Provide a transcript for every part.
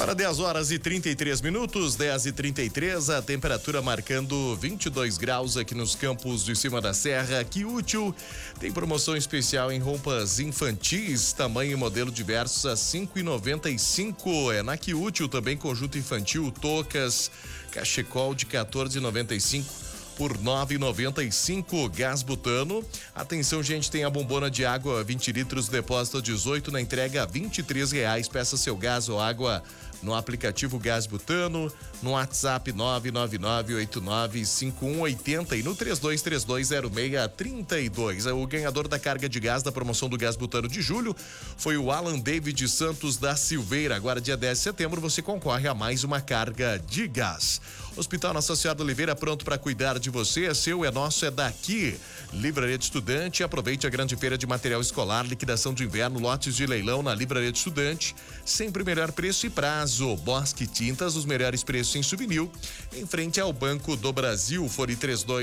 Agora 10 horas e 33 minutos, 10h33, a temperatura marcando 22 graus aqui nos campos de cima da serra. Que útil, tem promoção especial em roupas infantis, tamanho e modelo diversos a 5,95. É na Que Útil também conjunto infantil, toucas, cachecol de 14,95. por 9,95. Gás butano. Atenção, gente, tem a bombona de água 20 litros, depósito 18, na entrega R$23. Peça seu gás ou água no aplicativo Gás Butano, no WhatsApp 999895180 e no 32320632. O ganhador da carga de gás da promoção do Gás Butano de julho foi o Alan David Santos da Silveira. Agora, dia 10 de setembro, você concorre a mais uma carga de gás. Hospital Nossa Senhora da Oliveira, pronto para cuidar de você. É seu, é nosso, é daqui. Livraria de Estudante, aproveite a grande feira de material escolar, liquidação de inverno, lotes de leilão na Livraria de Estudante. Sempre melhor preço e prazo. Bosque Tintas, os melhores preços em souvenir. Em frente ao Banco do Brasil, fone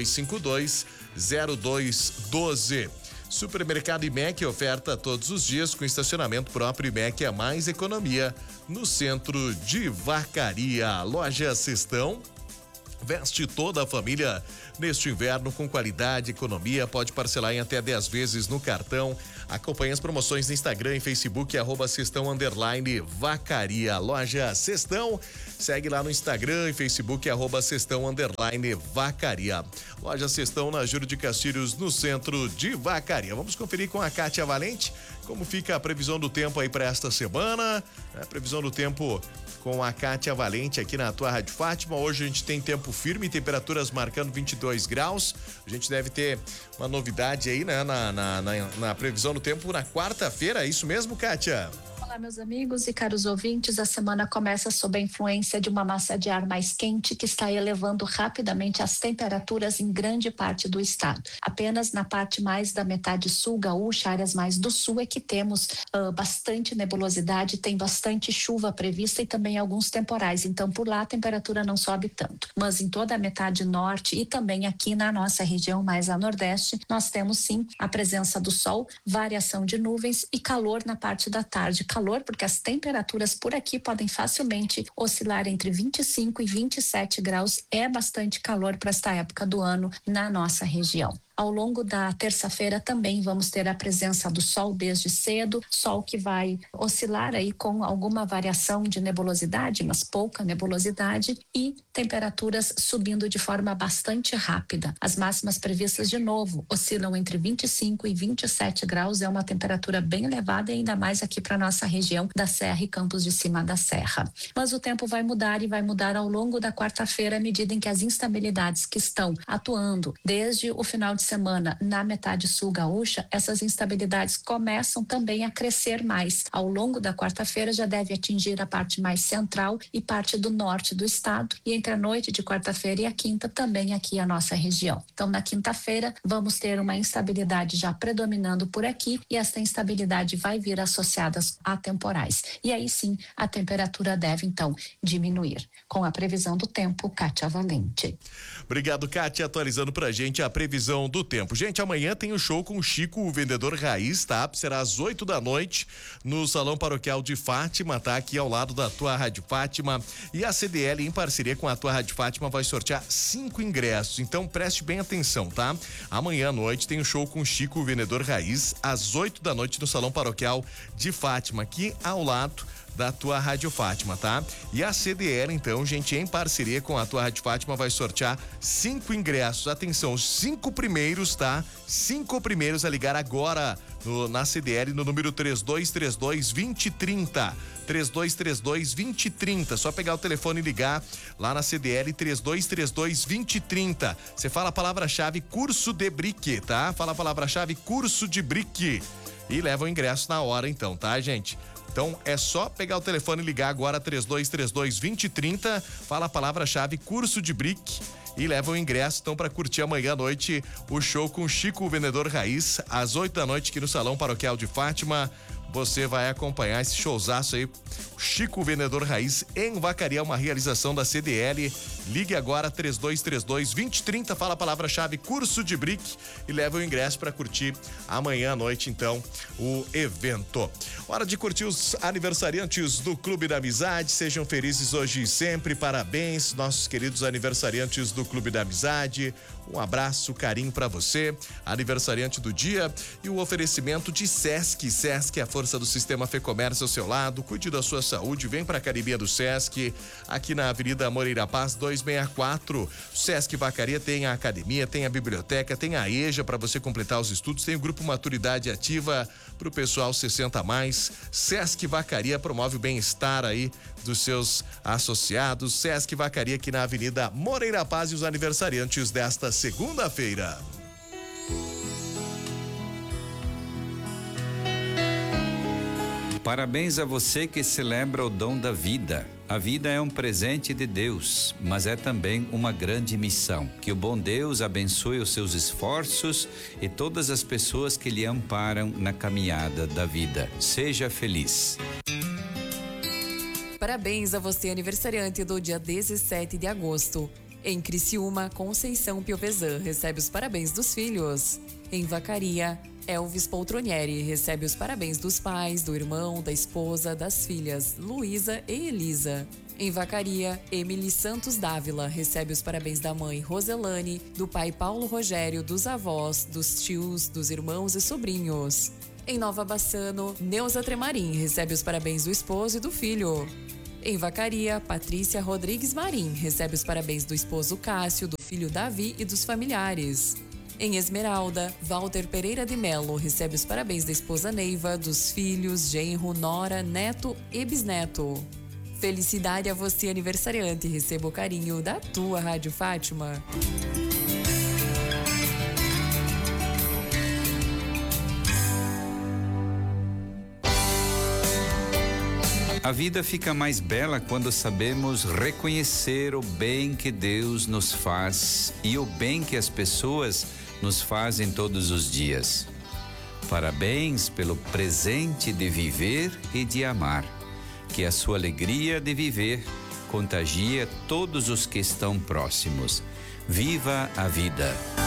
3252-0212. Supermercado IMEC, oferta todos os dias com estacionamento próprio. IMEC é mais economia no centro de Vacaria. Loja Cestão veste toda a família neste inverno com qualidade e economia. Pode parcelar em até 10 vezes no cartão. Acompanhe as promoções no Instagram e Facebook, @Cestão_Vacaria. Loja Cestão, segue lá no Instagram e Facebook, @Cestão_Vacaria. Loja Cestão na Júlio de Castilhos, no centro de Vacaria. Vamos conferir com a Kátia Valente como fica a previsão do tempo aí para esta semana. A previsão do tempo com a Kátia Valente aqui na tua Rádio Fátima. Hoje a gente tem tempo firme, temperaturas marcando 22 graus. A gente deve ter uma novidade aí, né, na previsão do tempo na quarta-feira. É isso mesmo, Kátia? Olá, meus amigos e caros ouvintes. A semana começa sob a influência de uma massa de ar mais quente que está elevando rapidamente as temperaturas em grande parte do estado. Apenas na parte mais da metade sul gaúcha, áreas mais do sul, é que temos bastante nebulosidade, tem bastante chuva prevista e também alguns temporais. Então, por lá a temperatura não sobe tanto. Mas em toda a metade norte e também aqui na nossa região mais a nordeste, nós temos sim a presença do sol, variação de nuvens e calor na parte da tarde. Calor porque as temperaturas por aqui podem facilmente oscilar entre 25 e 27 graus. É bastante calor para esta época do ano na nossa região. Ao longo da terça-feira também vamos ter a presença do sol desde cedo, sol que vai oscilar aí com alguma variação de nebulosidade, mas pouca nebulosidade, e temperaturas subindo de forma bastante rápida. As máximas previstas de novo oscilam entre 25 e 27 graus, é uma temperatura bem elevada, ainda mais aqui para nossa região da Serra e Campos de Cima da Serra. Mas o tempo vai mudar e vai mudar ao longo da quarta-feira à medida em que as instabilidades que estão atuando desde o final de semana na metade sul gaúcha, essas instabilidades começam também a crescer mais. Ao longo da quarta-feira já deve atingir a parte mais central e parte do norte do estado, e entre a noite de quarta-feira e a quinta também aqui a nossa região. Então, na quinta-feira vamos ter uma instabilidade já predominando por aqui, e essa instabilidade vai vir associada a temporais. E aí sim a temperatura deve então diminuir. Com a previsão do tempo, Kátia Valente. Obrigado, Kátia, atualizando pra gente a previsão do tempo. Gente, amanhã tem o show com o Chico, o vendedor raiz, tá? Será às 8 da noite no Salão Paroquial de Fátima, tá? Aqui ao lado da tua Rádio Fátima. E a CDL, em parceria com a tua Rádio Fátima, vai sortear 5 ingressos. Então preste bem atenção, tá? Amanhã à noite tem o show com o Chico, o vendedor raiz, às 8 da noite no Salão Paroquial de Fátima, aqui ao lado da tua Rádio Fátima, tá? E a CDL, então, gente, em parceria com a tua Rádio Fátima, vai sortear 5 ingressos. Atenção, os 5 primeiros, tá? 5 primeiros a ligar agora na CDL no número 3232-2030. 3232-2030. Só pegar o telefone e ligar lá na CDL 3232-2030. Você fala a palavra-chave curso de brique, tá? Fala a palavra-chave curso de brique e leva o ingresso na hora, então, tá, gente? Então é só pegar o telefone e ligar agora 3232-2030, fala a palavra-chave curso de brick e leva o ingresso então para curtir amanhã à noite o show com Chico, o vendedor raiz, às 8 da noite aqui no Salão Paroquial de Fátima. Você vai acompanhar esse showzaço aí, o Chico Vendedor Raiz em Vacaria, uma realização da CDL. Ligue agora 3232-2030, fala a palavra-chave curso de brick e leva o ingresso para curtir amanhã à noite, então, o evento. Hora de curtir os aniversariantes do Clube da Amizade, sejam felizes hoje e sempre, parabéns, nossos queridos aniversariantes do Clube da Amizade. Um abraço, carinho para você, aniversariante do dia, e o oferecimento de Sesc. Sesc é a força do sistema Fê Comércio ao seu lado. Cuide da sua saúde, vem para a Academia do Sesc, aqui na Avenida Moreira Paz 264. Sesc Vacaria tem a academia, tem a biblioteca, tem a EJA para você completar os estudos, tem o grupo Maturidade Ativa para o pessoal 60 a mais. Sesc Vacaria promove o bem-estar aí dos seus associados. Sesc Vacaria aqui na Avenida Moreira Paz, e os aniversariantes desta segunda-feira. Parabéns a você que celebra o dom da vida. A vida é um presente de Deus, mas é também uma grande missão. Que o bom Deus abençoe os seus esforços e todas as pessoas que lhe amparam na caminhada da vida. Seja feliz. Parabéns a você, aniversariante do dia 17 de agosto. Em Criciúma, Conceição Piovesan recebe os parabéns dos filhos. Em Vacaria, Elvis Poltronieri recebe os parabéns dos pais, do irmão, da esposa, das filhas, Luísa e Elisa. Em Vacaria, Emily Santos Dávila recebe os parabéns da mãe Roselane, do pai Paulo Rogério, dos avós, dos tios, dos irmãos e sobrinhos. Em Nova Bassano, Neuza Tremarim recebe os parabéns do esposo e do filho. Em Vacaria, Patrícia Rodrigues Marim recebe os parabéns do esposo Cássio, do filho Davi e dos familiares. Em Esmeralda, Walter Pereira de Melo recebe os parabéns da esposa Neiva, dos filhos, genro, nora, neto e bisneto. Felicidade a você, aniversariante, receba o carinho da tua Rádio Fátima. A vida fica mais bela quando sabemos reconhecer o bem que Deus nos faz e o bem que as pessoas nos fazem todos os dias. Parabéns pelo presente de viver e de amar. Que a sua alegria de viver contagie todos os que estão próximos. Viva a vida!